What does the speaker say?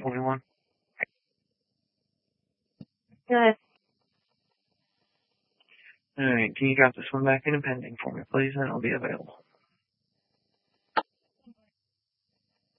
21. Good. Alright, can you drop this one back in pending for me, please, and I'll be available.